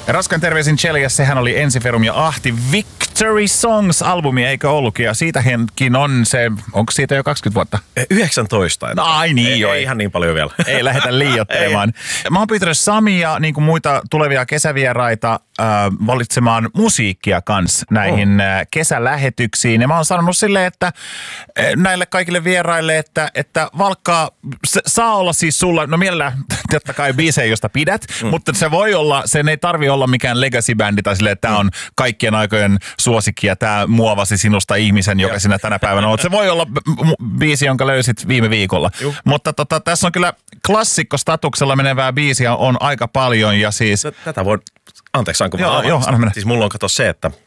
Raskan terveisin Chelias, sehän oli Ensiferum ja Ahti Victory Songs-albumi, eikö ollutkin? Ja siitäkin on se, onko siitä jo 20 vuotta? 19. No ai niin jo. Ei ihan niin paljon vielä. Ei lähdetä liioittelemaan. Mä oon pyytänyt Samia, niin kuin muita tulevia kesävieraita, valitsemaan musiikkia kans näihin kesälähetyksiin. Ja mä oon sanonut silleen, että näille kaikille vieraille, että valkkaa, saa olla siis sulla, no mielellään totta kai biisejä, josta pidät, mutta se voi olla, sen ei tarvi olla mikään legacy-bändi tai silleen, että tää on kaikkien aikojen suosikki ja tää muovasi sinusta ihmisen, joka sinä tänä päivänä olet. Se voi olla biisi, jonka löysit viime viikolla. Mutta tässä on kyllä klassikkostatuksella menevää biisiä on aika paljon ja siis... Tätä voi... Anteeksi, saanko Joo, anna mennä. Siis mulla on kato se, että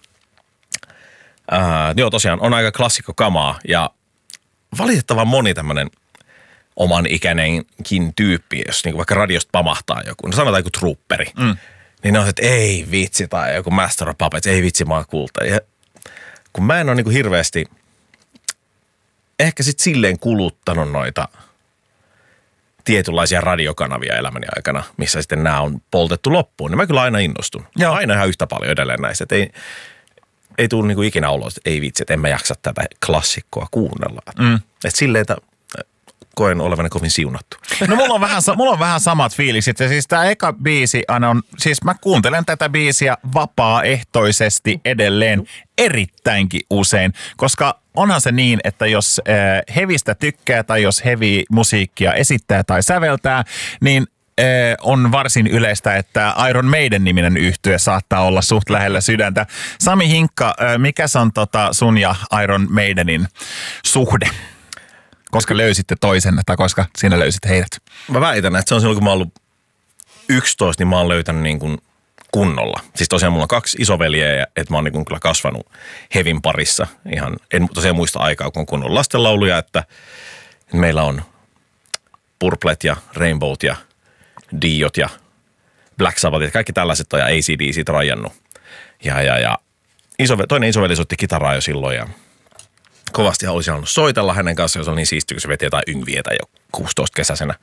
tosiaan on aika klassikkokamaa ja valitettavan moni tämmönen oman ikäinenkin tyyppi, jos niinku vaikka radiosta pamahtaa joku, no sanotaan joku trupperi, niin ne on, että ei vitsi, tai joku Master of Puppets, ei vitsi, mä oon kulta. Ja kun mä en ole niinku hirveästi ehkä sit silleen kuluttanut noita tietynlaisia radiokanavia elämäni aikana, missä sitten nämä on poltettu loppuun, niin mä kyllä aina innostun. Joo. Aina ihan yhtä paljon edelleen näistä. Että ei tule niinku ikinä olo, että ei vitsi, että en mä jaksa tätä klassikkoa kuunnella. Että silleen, että koen olevani kovin siunattu. No mulla on vähän samat fiilikset. Ja siis tää eka biisi on, siis mä kuuntelen tätä biisiä vapaaehtoisesti edelleen erittäinkin usein, koska onhan se niin, että jos hevistä tykkää tai jos heavy musiikkia esittää tai säveltää, niin on varsin yleistä, että Iron Maiden-niminen yhtye saattaa olla suht lähellä sydäntä. Sami Hinkka, mikä on sun ja Iron Maidenin suhde? Koska löysitte toisen, tai koska sinä löysit heidät? Mä väitän, että se on silloin, kun mä oon ollut 11, niin mä oon löytänyt niin kuin kunnolla. Siis tosiaan mulla on 2 isoveliä, ja että mä oon niin kuin kyllä kasvanut hevin parissa. Ihan, en tosiaan muista aikaa, kun on kunnon lastenlauluja, että meillä on Purplet ja Rainbowt ja Diot ja Black Sabbathit, kaikki tällaiset on ja AC/DC rajannut. Ja toinen isoveli soitti kitaraa jo silloin ja kovasti olisi halunnut soitella hänen kanssaan, jos oli niin siistiä, kun se veti jotain yngvietä jo 16 kesäisenä.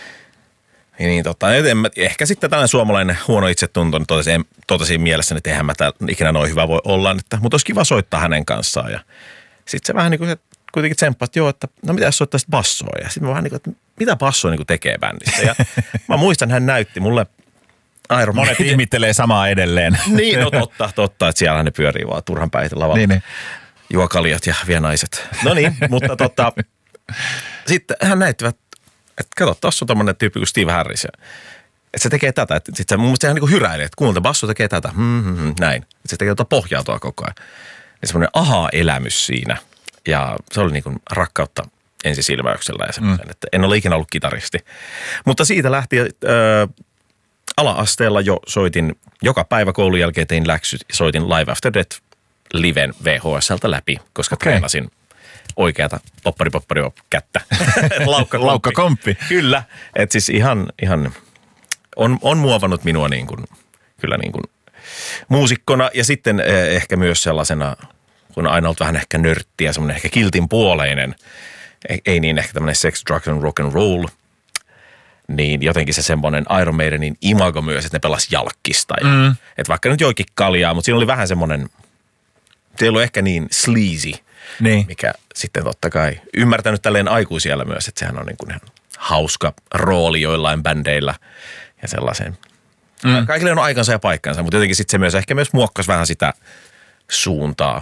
Ehkä sitten tällainen suomalainen huono itsetunto totesin mielessäni, että eihän mä ikinä noin hyvä voi olla, mutta olisi kiva soittaa hänen kanssaan. Ja sitten se vähän niin kuin se kuitenkin tsemppasi, että joo, että no mitä jos soittaisit bassoa? Ja sitten mä vähän niin kuin, että mitä basso niin kuin tekee bändissä? Ja mä muistan, hän näytti mulle Iron Monet ihmittelee samaa edelleen. Niin, no totta, että siellä ne pyörii vaan turhan päitä lavalla. Niin. Juo kaljat ja vie naiset. No niin, mutta sitten hän näytti, että kato, tossa on tommonen tyyppi kuin Steve Harris. Että se tekee tätä. Sitten se mun mielestä ihan niin kuin hyräili, että kuulta, basso tekee tätä. Näin. Että se tekee jotain pohjautua koko ajan. Ja semmoinen aha-elämys siinä. Ja se oli niin kuin rakkautta ensisilmäyksellä ja semmoisen, että en ole ikinä ollut kitaristi. Mutta siitä lähtien ala-asteella jo soitin, joka päivä koulun jälkeen tein läksyt ja soitin Live After Death liven VHS:ltä läpi, koska treenasin oikeata poppari kättä. Laukkakomppi. Kyllä. Että siis ihan on muovannut minua niin kuin, kyllä niin kuin muusikkona ja sitten ehkä myös sellaisena, kun aina ollut vähän ehkä nörttiä, semmoinen ehkä kiltin puoleinen, ei niin ehkä tämmöinen sex, drugs and rock and roll, niin jotenkin se semmoinen Iron Maidenin imago myös, että ne pelas jalkkista. Että vaikka nyt joikin kaljaa, mutta siinä oli vähän semmoinen, se ei ollut ehkä niin sleazy, mikä sitten totta kai ymmärtänyt tälleen aikuisiellä myös, että sehän on niin kuin ihan hauska rooli joillain bändeillä ja sellaisen. Kaikille on aikansa ja paikkansa, mutta jotenkin sitten se myös ehkä myös muokkasi vähän sitä suuntaa.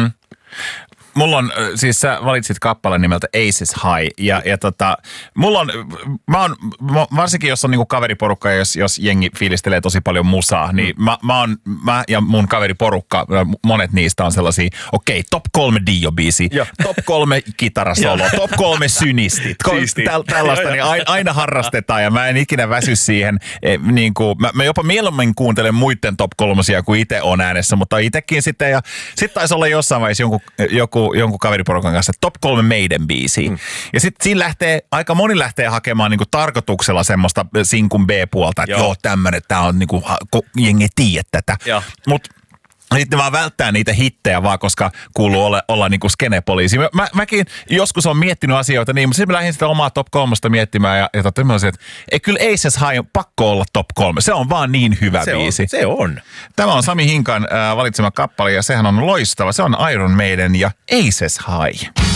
Mulla on, siis sä valitsit kappaleen nimeltä Aces High ja mulla on, varsinkin jos on niinku kaveriporukka ja jos jengi fiilistelee tosi paljon musaa, niin mä ja mun kaveriporukka, monet niistä on sellaisia, okei, top 3 Dio-biisi, top 3 kitarasolo, top 3 synistit, tällaista, niin aina harrastetaan ja mä en ikinä väsy siihen, mä jopa mieluummin kuuntelen muiden top 3 kuin itse on äänessä, mutta itsekin sitten, ja sitten taisi olla jossain vaiheessa jonkun kaveriporukan kanssa top 3 meidän biisiä. Ja sitten siinä aika moni lähtee hakemaan niinku tarkoituksella semmoista sinkun B-puolta, että joo tämmönen, tää on niinku, jengi tiedä tätä. Mut Sitten vaan välttää niitä hittejä vaan, koska kuuluu olla niin kuin skenepoliisi. Mäkin joskus on miettinyt asioita niin, mutta sitten mä lähdin sitä omaa top 3 miettimään ja mä olisin, että kyllä Aces High on pakko olla top 3. Se on vaan niin hyvä biisi. Se on. Tämä on Sami Hinkan valitsema kappale ja sehän on loistava. Se on Iron Maiden ja Aces High.